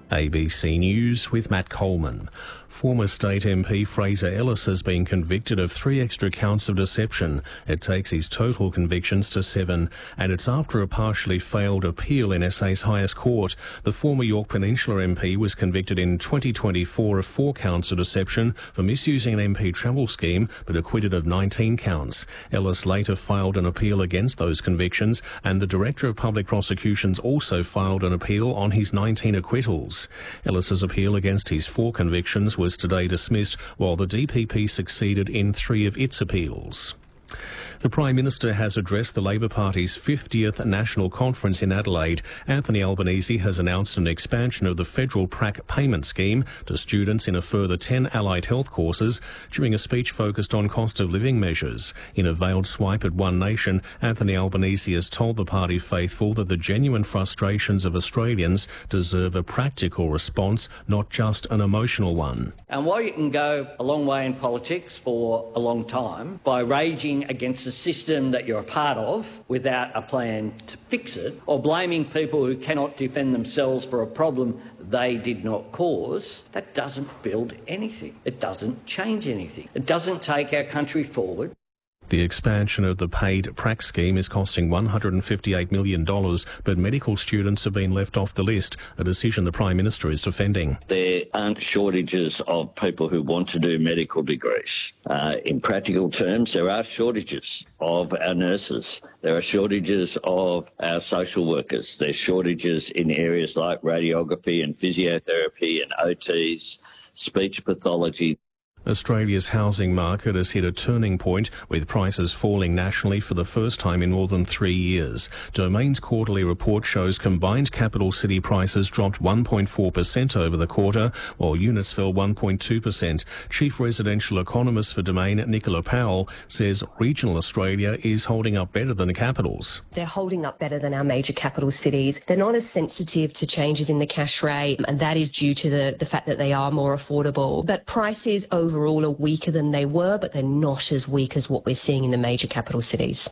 ABC News with Matt Coleman. Former state MP Fraser Ellis has been convicted of 3 extra counts of deception. It takes his total convictions to 7, and it's after a partially failed appeal in SA's highest court. The former York Peninsula MP was convicted in 2024 of 4 counts of deception for misusing an MP travel scheme, but acquitted of 19 counts. Ellis later filed an appeal against those convictions, and the Director of Public Prosecutions also filed an appeal on his 19 acquittals. Ellis's appeal against his 4 convictions was today dismissed, while the DPP succeeded in 3 of its appeals. The Prime Minister has addressed the Labor Party's 50th National Conference in Adelaide. Anthony Albanese has announced an expansion of the federal PRAC payment scheme to students in a further 10 allied health courses during a speech focused on cost of living measures. In a veiled swipe at One Nation, Anthony Albanese has told the party faithful that the genuine frustrations of Australians deserve a practical response, not just an emotional one. And while you can go a long way in politics for a long time by raging against the system that you're a part of without a plan to fix it, or blaming people who cannot defend themselves for a problem they did not cause, that doesn't build anything. It doesn't change anything. It doesn't take our country forward. The expansion of the paid PRAC scheme is costing $158 million, but medical students have been left off the list, a decision the Prime Minister is defending. There aren't shortages of people who want to do medical degrees. In practical terms, there are shortages of our nurses. There are shortages of our social workers. There's shortages in areas like radiography and physiotherapy and OTs, speech pathology. Australia's housing market has hit a turning point, with prices falling nationally for the first time in more than 3 years. Domain's quarterly report shows combined capital city prices dropped 1.4% over the quarter, while units fell 1.2%. Chief residential economist for Domain, Nicola Powell, says regional Australia is holding up better than the capitals. They're holding up better than our major capital cities. They're not as sensitive to changes in the cash rate, and that is due to the fact that they are more affordable. But prices overall are weaker than they were, but they're not as weak as what we're seeing in the major capital cities.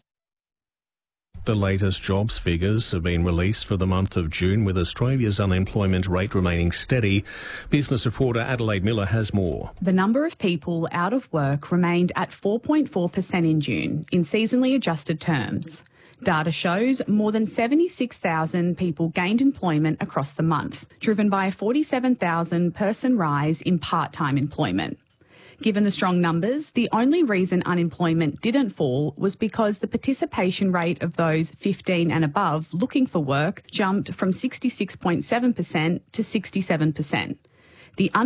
The latest jobs figures have been released for the month of June, with Australia's unemployment rate remaining steady. Business reporter Adelaide Miller has more. The number of people out of work remained at 4.4% in June, in seasonally adjusted terms. Data shows more than 76,000 people gained employment across the month, driven by a 47,000 person rise in part-time employment. Given the strong numbers, the only reason unemployment didn't fall was because the participation rate of those 15 and above looking for work jumped from 66.7% to 67%. The